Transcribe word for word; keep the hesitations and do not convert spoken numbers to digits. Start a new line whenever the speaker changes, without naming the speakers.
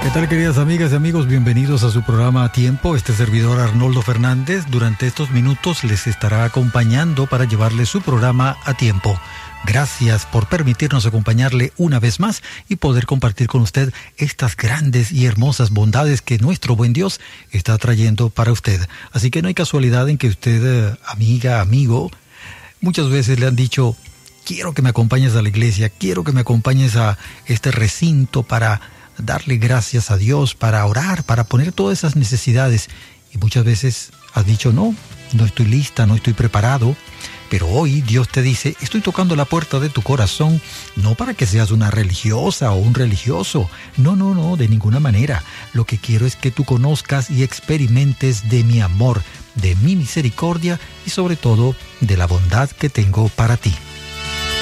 ¿Qué tal, queridas amigas y amigos? Bienvenidos a su programa A Tiempo. Este servidor Arnoldo Fernández durante estos minutos les estará acompañando para llevarle su programa A Tiempo. Gracias por permitirnos acompañarle una vez más y poder compartir con usted estas grandes y hermosas bondades que nuestro buen Dios está trayendo para usted. Así que no hay casualidad en que usted, amiga, amigo, muchas veces le han dicho: quiero que me acompañes a la iglesia, quiero que me acompañes a este recinto para darle gracias a Dios, para orar, para poner todas esas necesidades. Y muchas veces has dicho: no, no estoy lista, no estoy preparado. Pero hoy Dios te dice: estoy tocando la puerta de tu corazón, no para que seas una religiosa o un religioso. No, no, no, de ninguna manera. Lo que quiero es que tú conozcas y experimentes de mi amor, de mi misericordia y sobre todo de la bondad que tengo para ti.